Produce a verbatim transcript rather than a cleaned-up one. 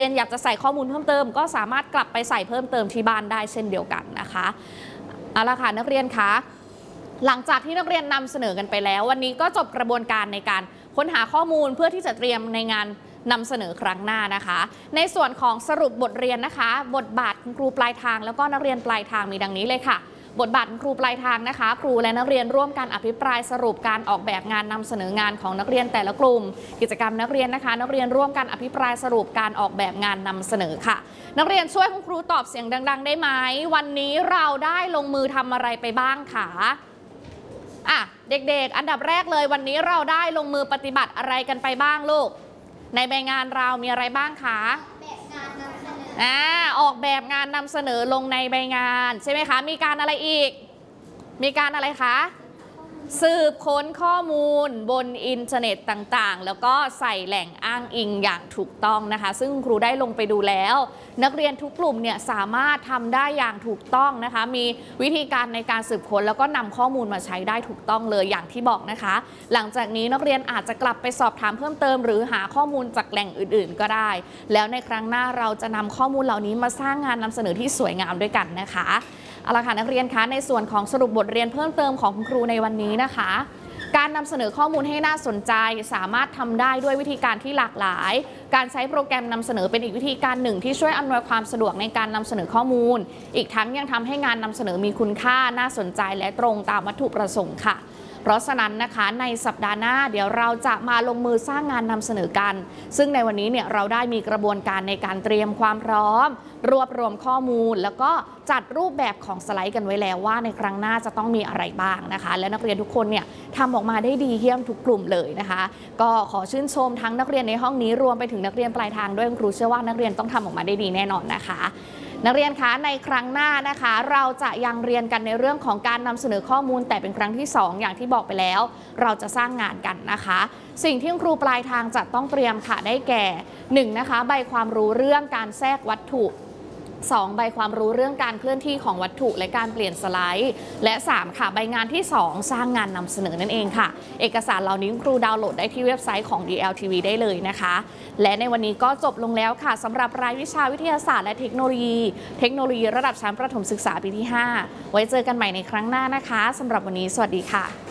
เรียนอยากจะใส่ข้อมูลเพิ่มเติมก็สามารถกลับไปใส่เพิ่มเติมที่บ้านได้เช่นเดียวกันนะคะเอาละค่ะนักเรียนคะหลังจากที่นักเรียนนำเสนอกันไปแล้ววันนี้ก็จบกระบวนการในการค้นหาข้อมูลเพื่อที่จะเตรียมในงานนำเสนอครั้งหน้านะคะในส่วนของสรุปบทเรียนนะคะบทบาทคุณครูปลายทางแล้วก็นักเรียนปลายทางมีดังนี้เลยค่ะบทบาทครูปลายทางนะคะครูและนักเรียนร่วมกันอภิปรายสรุปการออกแบบงานนำเสนองานของนักเรียนแต่ละกลุ่มกิจกรรมนักเรียนนะคะนักเรียนร่วมกันอภิปรายสรุปการออกแบบงานนำเสนอค่ะนักเรียนช่วยคุณครูตอบเสียงดังๆได้ไหมวันนี้เราได้ลงมือทำอะไรไปบ้างคะอ่ะเด็กๆอันดับแรกเลยวันนี้เราได้ลงมือปฏิบัติอะไรกันไปบ้างลูกในใบงานเรามีอะไรบ้างคะอ่าออกแบบงานนำเสนอลงในใบงานใช่ไหมคะมีการอะไรอีกมีการอะไรคะสืบค้นข้อมูลบนอินเทอร์เน็ตต่างๆแล้วก็ใส่แหล่งอ้างอิงอย่างถูกต้องนะคะซึ่งครูได้ลงไปดูแล้วนักเรียนทุกกลุ่มเนี่ยสามารถทำได้อย่างถูกต้องนะคะมีวิธีการในการสืบค้นแล้วก็นำข้อมูลมาใช้ได้ถูกต้องเลยอย่างที่บอกนะคะหลังจากนี้นักเรียนอาจจะกลับไปสอบถามเพิ่มเติมหรือหาข้อมูลจากแหล่งอื่นๆก็ได้แล้วในครั้งหน้าเราจะนำข้อมูลเหล่านี้มาสร้างงานนำเสนอที่สวยงามด้วยกันนะคะเอาละค่ะนักเรียนคะในส่วนของสรุปบทเรียนเพิ่มเติมของคุณครูในวันนี้นะคะการนำเสนอข้อมูลให้น่าสนใจสามารถทำได้ด้วยวิธีการที่หลากหลายการใช้โปรแกรมนำเสนอเป็นอีกวิธีการหนึ่งที่ช่วยอำนวยความสะดวกในการนำเสนอข้อมูลอีกทั้งยังทำให้งานนำเสนอมีคุณค่าน่าสนใจและตรงตามวัตถุประสงค์ค่ะเพราะฉะนั้นนะคะในสัปดาห์หน้าเดี๋ยวเราจะมาลงมือสร้างงานนำเสนอกันซึ่งในวันนี้เนี่ยเราได้มีกระบวนการในการเตรียมความพร้อมรวบรวมข้อมูลแล้วก็จัดรูปแบบของสไลด์กันไว้แล้วว่าในครั้งหน้าจะต้องมีอะไรบ้างนะคะและนักเรียนทุกคนเนี่ยทำออกมาได้ดีเยี่ยมทุกกลุ่มเลยนะคะก็ขอชื่นชมทั้งนักเรียนในห้องนี้รวมไปถึงนักเรียนปลายทางด้วยครูเชื่อว่านักเรียนต้องทำออกมาได้ดีแน่นอนนะคะนักเรียนคะในครั้งหน้านะคะเราจะยังเรียนกันในเรื่องของการนำเสนอข้อมูลแต่เป็นครั้งที่สองอย่างที่บอกไปแล้วเราจะสร้างงานกันนะคะสิ่งที่ครูปลายทางจะต้องเตรียมค่ะได้แก่หนึ่งนะคะใบความรู้เรื่องการแทรกวัตถุสองใบความรู้เรื่องการเคลื่อนที่ของวัตถุและการเปลี่ยนสไลด์และสามค่ะใบงานที่สองสร้างงานนำเสนอนั่นเองค่ะเอกสารเหล่านี้ครูดาวน์โหลดได้ที่เว็บไซต์ของ ดี แอล ที วี ได้เลยนะคะและในวันนี้ก็จบลงแล้วค่ะสำหรับรายวิชาวิทยาศาสตร์และเทคโนโลยีเทคโนโลยีระดับชั้นประถมศึกษาปีที่ห้าไว้เจอกันใหม่ในครั้งหน้านะคะสำหรับวันนี้สวัสดีค่ะ